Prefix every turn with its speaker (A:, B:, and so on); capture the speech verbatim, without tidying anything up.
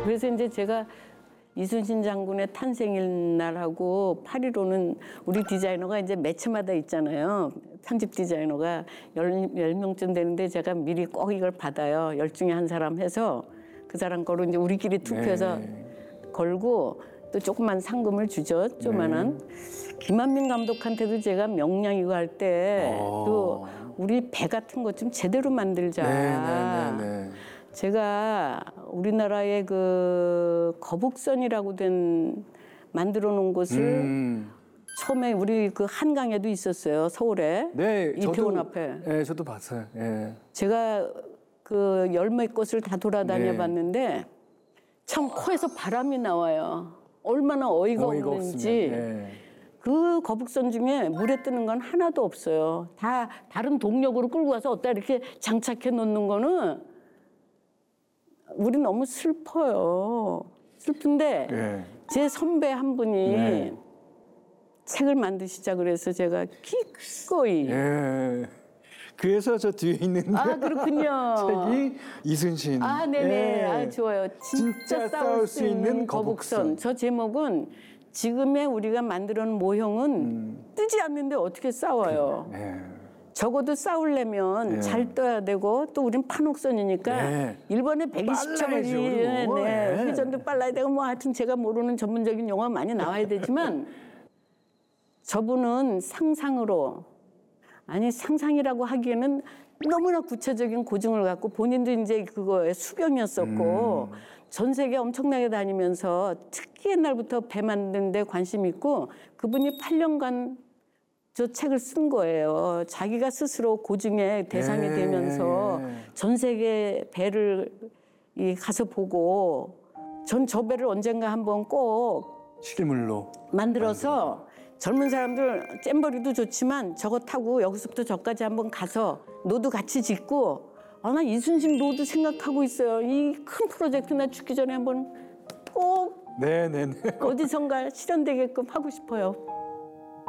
A: 그래서 이제 제가 이순신 장군의 탄생일 날하고 팔일오는 우리 디자이너가 이제 매체마다 있잖아요. 편집 디자이너가 열, 열 명쯤 되는데 제가 미리 꼭 이걸 받아요. 열 중에 한 사람 해서 그 사람 거로 이제 우리끼리 투표해서 네. 걸고 또 조그만 상금을 주죠. 조그만한. 네. 김한민 감독한테도 제가 명량 이거 할 때 또 우리 배 같은 것 좀 제대로 만들자. 네, 네, 네, 네. 제가 우리나라의 그 거북선이라고 된 만들어 놓은 곳을 음. 처음에 우리 그 한강에도 있었어요. 서울에. 네, 이태원 저도, 앞에.
B: 네, 저도 봤어요. 네.
A: 제가 그 열몇 곳을 다 돌아다녀
B: 네.
A: 봤는데 참 코에서 바람이 나와요. 얼마나 어이가, 어이가 없는지. 네. 그 거북선 중에 물에 뜨는 건 하나도 없어요. 다 다른 동력으로 끌고 가서 어디다 이렇게 장착해 놓는 거는 우리 너무 슬퍼요. 슬픈데 네. 제 선배 한 분이 네. 책을 만드시자 그래서 제가 기꺼이.
B: 네. 그래서 저 뒤에 있는
A: 아 그렇군요.
B: 책이 이순신.
A: 아 네네. 네. 아 좋아요. 진짜, 진짜 싸울 수 있는 거북선. 거북선. 저 제목은 지금의 우리가 만들어놓은 모형은 음. 뜨지 않는데 어떻게 싸워요. 네. 적어도 싸우려면 네. 잘 떠야 되고 또 우린 판옥선이니까 네. 일본의 백이십 척이 네. 네. 회전도 빨라야 되고 뭐 하여튼 제가 모르는 전문적인 용어 많이 나와야 되지만 저분은 상상으로 아니 상상이라고 하기에는 너무나 구체적인 고증을 갖고 본인도 이제 그거에 수경이었었고 음. 전 세계 엄청나게 다니면서 특히 옛날부터 배 만드는 데 관심 있고 그분이 팔 년간 저 책을 쓴 거예요. 자기가 스스로 고증의 대상이 네. 되면서 전 세계 배를 이 가서 보고 전 저 배를 언젠가 한번 꼭
B: 실물로
A: 만들어서 젊은 사람들 잼버리도 좋지만 저거 타고 여기서부터 저까지 한번 가서 노도 같이 짓고 아, 나 이순신 노도 생각하고 있어요. 이 큰 프로젝트 나 죽기 전에 한번 꼭
B: 네네네.
A: 어디선가 실현되게끔 하고 싶어요.